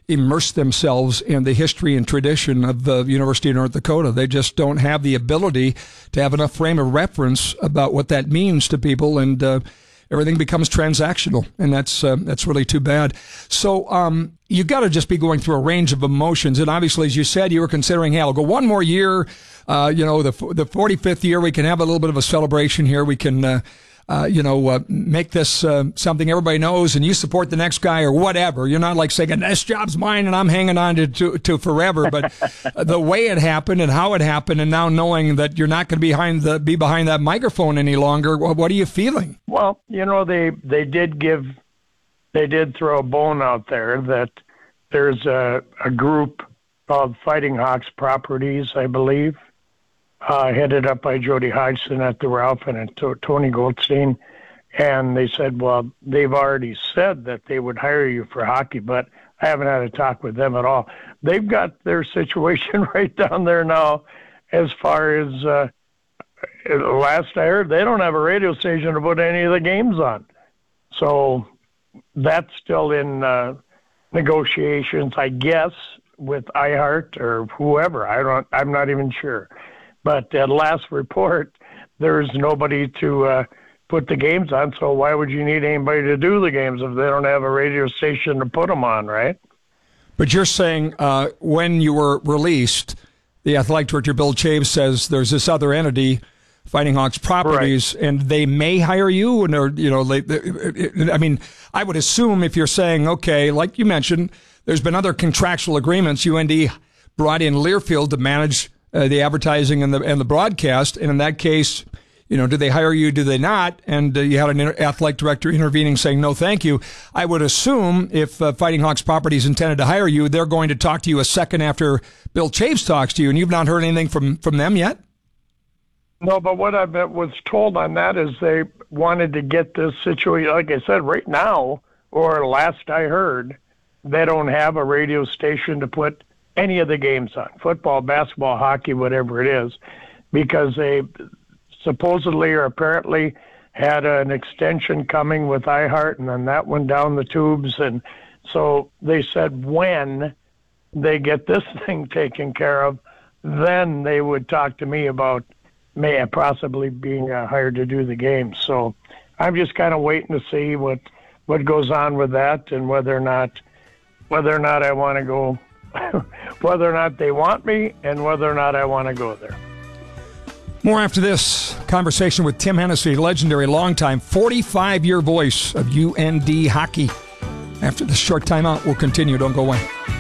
immerse themselves in the history and tradition of the University of North Dakota. They just don't have the ability to have enough frame of reference about what that means to people, and everything becomes transactional, and that's really too bad. So you've got to just be going through a range of emotions, and obviously, as you said, you were considering, hey, I'll go one more year. The 45th year, we can have a little bit of a celebration here. We can make this something everybody knows, and you support the next guy or whatever. You're not like saying, this job's mine and I'm hanging on to forever. But the way it happened and how it happened, and now knowing that you're not going to be behind that microphone any longer, what are you feeling? Well, they did throw a bone out there that there's a group called Fighting Hawks Properties, I believe, headed up by Jody Hodgson at the Ralph and Tony Goldstein. And they said, well, they've already said that they would hire you for hockey, but I haven't had a talk with them at all. They've got their situation right down there now as far as last I heard, they don't have a radio station to put any of the games on. So that's still in negotiations, I guess, with iHeart or whoever. I'm not even sure. But at last report, there's nobody to put the games on, so why would you need anybody to do the games if they don't have a radio station to put them on, right? But you're saying when you were released, the athletic director, Bill Chaves, says there's this other entity, Fighting Hawks Properties, right, and they may hire you? I would assume if you're saying, okay, like you mentioned, there's been other contractual agreements. UND brought in Learfield to manage the advertising and the broadcast, and in that case, do they hire you, do they not? And you had an athletic director intervening saying, no, thank you. I would assume if Fighting Hawks Properties intended to hire you, they're going to talk to you a second after Bill Chaves talks to you, and you've not heard anything from them yet? No, but what I was told on that is they wanted to get this situation, like I said, right now, or last I heard, they don't have a radio station to put any of the games on, football, basketball, hockey, whatever it is, because they supposedly or apparently had an extension coming with iHeart, and then that went down the tubes. And so they said when they get this thing taken care of, then they would talk to me about possibly being hired to do the game. So I'm just kind of waiting to see what goes on with that, and whether or not I want to go, whether or not they want me, and whether or not I want to go there. More after this conversation with Tim Hennessy, legendary, longtime, 45-year voice of UND hockey. After this short timeout, we'll continue. Don't go away.